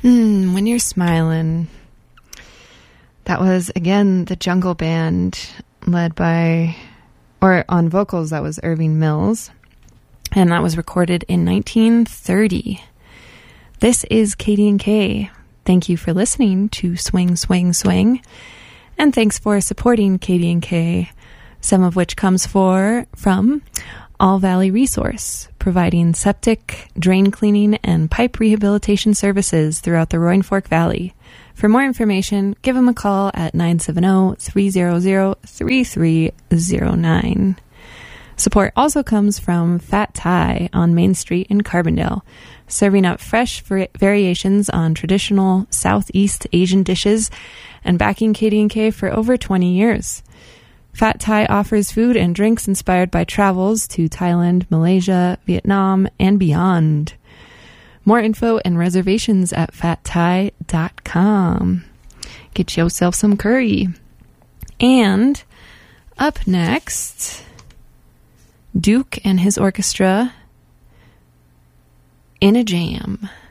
When you're smiling. That was, again, the Jungle Band led by, or on vocals, that was Irving Mills. And that was recorded in 1930. This is Katie & Kay. Thank you for listening to Swing, Swing, Swing. And thanks for supporting Katie & Kay, some of which comes from All Valley Resource, providing septic, drain cleaning, and pipe rehabilitation services throughout the Roaring Fork Valley. For more information, give them a call at 970-300-3309. Support also comes from Fat Thai on Main Street in Carbondale, serving up fresh variations on traditional Southeast Asian dishes and backing Katie & Kay for over 20 years. Fat Thai offers food and drinks inspired by travels to Thailand, Malaysia, Vietnam, and beyond. More info and reservations at fatthai.com. Get yourself some curry. And up next, Duke and his orchestra in a jam.